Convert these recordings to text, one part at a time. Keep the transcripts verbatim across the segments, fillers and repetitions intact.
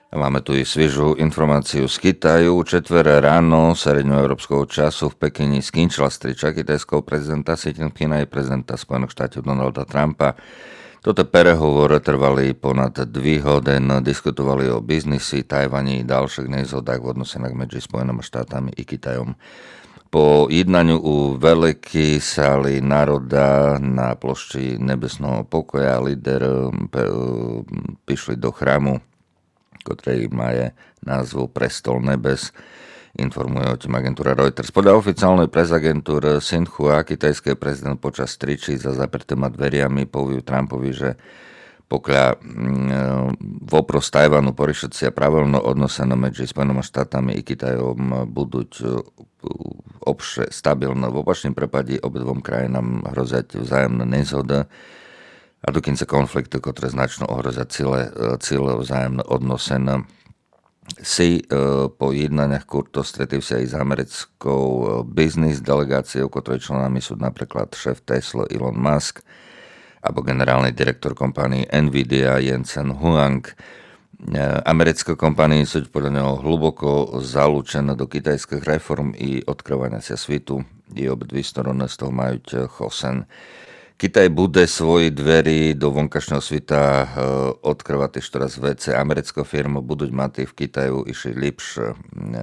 Máme tu i sviežu informáciu z Kitaju. Četvere ráno seredňoeurópskeho času v Pekine skončila striča kitajského prezidenta Xi Jinpinga i prezidenta Spojených štátov Donalda Trumpa. Toto prehovory trvali ponad dve hodiny, diskutovali o biznisi, Tajvani i ďalších nezhodách v odnosinách medzi Spojenými štátami i Kitajom. Po jednaniu u veľkej sály národa na plošči Nebesného pokoja líder prišli do chrámu, ktorý má názvu Prestol nebes, informuje o tým agentúra Reuters. Podľa oficiálnej presagentúry Xinhua, kitajský prezident počas stričí za zapretými dveriami povedal Trumpovi, že pokiaľ vopros Tajvanu poriešucia pravilno odnosené medzi Spojenými štátami i Kitajom budú obše stabilné. V opačnom prípade obidvom krajinám hrozať vzájomné nezhody a dokonca konflikty, ktoré značno ohrozia cíle, cíle vzájomné odnosené. Si po jednaniach Kurto stretli sa aj s americkou biznis delegáciou, ktorej členami sú napríklad šéf Tesla Elon Musk alebo generálny direktor kompánii Nvidia Jensen Huang. Americké kompánie sú podľa neho hlboko zalúčené do kitajských reform i odkrývania sa svitu. I obidve strany z toho majú chosen. Kitaj bude svoje dvery do vonkašného svita odkrývať ešte raz vece. Americké firmy budú mať v Kitaju ešte lepšie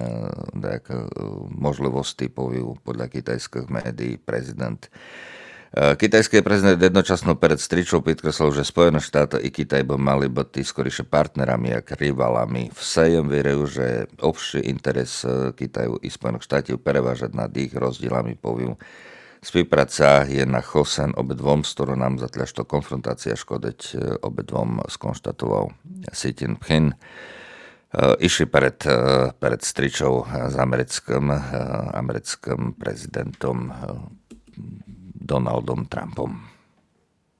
možnosti, povie podľa kitajských médií prezident. Kitajský prezident jednočasno pred stričou podkreslil, že Spojené štáty i Kitaj by mali byť skorejšie partnerami ako rivalami. Vsejem verujú, že obší interes Kitaju i Spojených štátov prevážať nad ich rozdielami, povie. Spolupráca je na chosen obidvom stranám, zatľaž to konfrontácia škodeť obidvom, skonštatoval Xi Jinping. Išli pred, pred stričou s americkým, americkým prezidentom Donaldom Trumpom.